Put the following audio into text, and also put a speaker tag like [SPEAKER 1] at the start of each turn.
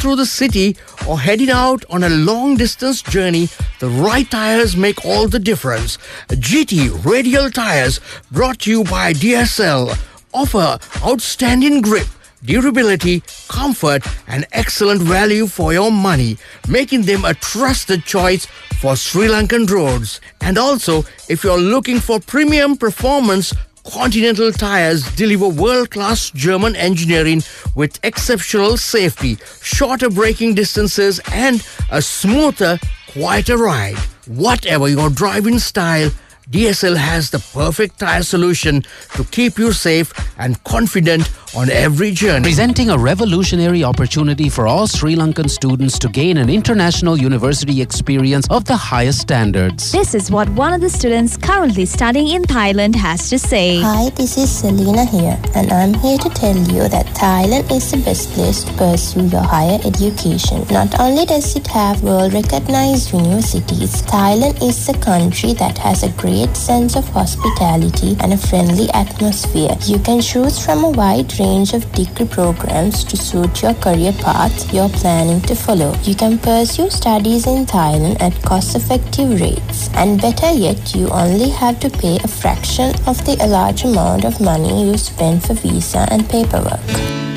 [SPEAKER 1] through the city or heading out on a long distance journey, the right tires make all the difference. GT Radial Tires, brought to you by DSL, offer outstanding grip, durability, comfort and excellent value for your money, making them a trusted choice for Sri Lankan roads. And also, if you're looking for premium performance, Continental Tires deliver world-class German engineering with exceptional safety, shorter braking distances and a smoother, quieter ride. Whatever your driving style, DSL has the perfect tire solution to keep you safe and confident on every journey.
[SPEAKER 2] Presenting a revolutionary opportunity for all Sri Lankan students to gain an international university experience of the highest standards.
[SPEAKER 3] This is what one of the students currently studying in Thailand has to say.
[SPEAKER 4] Hi, this is Selena here, and I'm here to tell you that Thailand is the best place to pursue your higher education. Not only does it have world-recognized universities, Thailand is a country that has a great sense of hospitality and a friendly atmosphere. You can choose from a wide range of degree programs to suit your career path you're planning to follow. You can pursue studies in Thailand at cost-effective rates. And better yet, you only have to pay a fraction of the large amount of money you spend for visa and paperwork.